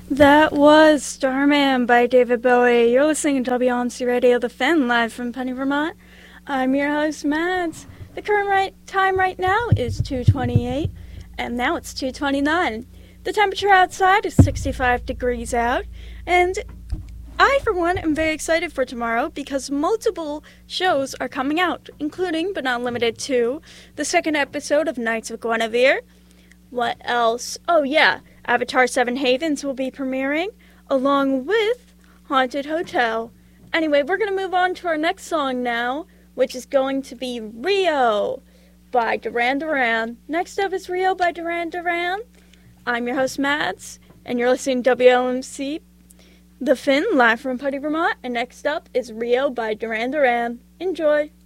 That was Starman by David Bowie. You're listening to WLMC Radio The Finn, live from Putney, Vermont. I'm your host, Mads. The current time right now is 2:28, and now it's 2:29. The temperature outside is 65 degrees out, and I, for one, am very excited for tomorrow because multiple shows are coming out, including, but not limited to, the second episode of Knights of Guinevere. What else? Oh, yeah. Avatar 7 Havens will be premiering, along with Haunted Hotel. Anyway, we're going to move on to our next song now, which is going to be Rio by Duran Duran. Next up is Rio by Duran Duran. I'm your host, Mads, and you're listening to WLMC The Finn, live from Putney, Vermont. And next up is Rio by Duran Duran. Enjoy!